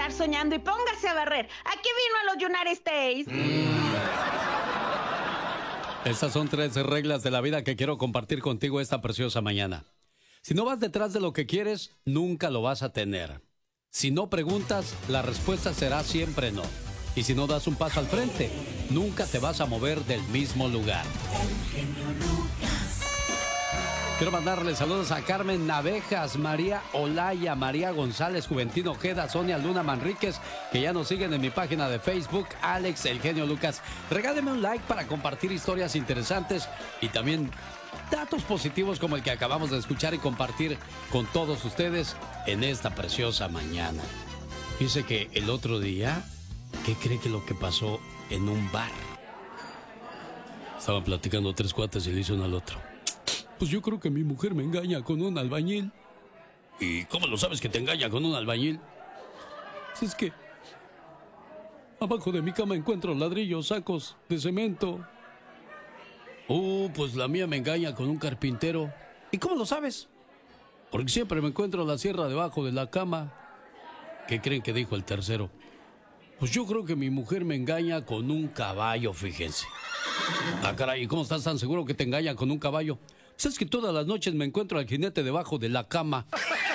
estar soñando y póngase a barrer. Aquí vino a los United States. Estas son 3 reglas de la vida que quiero compartir contigo esta preciosa mañana. Si no vas detrás de lo que quieres, nunca lo vas a tener. Si no preguntas, la respuesta será siempre no. Y si no das un paso al frente, nunca te vas a mover del mismo lugar. Quiero mandarle saludos a Carmen Navejas, María Olaya, María González, Juventino Ojeda, Sonia Luna Manríquez, que ya nos siguen en mi página de Facebook, Alex El Genio Lucas. Regáleme un like para compartir historias interesantes y también datos positivos como el que acabamos de escuchar y compartir con todos ustedes en esta preciosa mañana. Dice que el otro día, ¿qué cree que lo que pasó en un bar? Estaban platicando 3 cuates y le hizo uno al otro. Pues yo creo que mi mujer me engaña con un albañil. ¿Y cómo lo sabes que te engaña con un albañil? Pues es que abajo de mi cama encuentro ladrillos, sacos de cemento. Pues la mía me engaña con un carpintero. ¿Y cómo lo sabes? Porque siempre me encuentro la sierra debajo de la cama. ¿Qué creen que dijo el tercero? Pues yo creo que mi mujer me engaña con un caballo, fíjense. Ah, caray, ¿y cómo estás tan seguro que te engaña con un caballo? Pues es que todas las noches me encuentro al jinete debajo de la cama.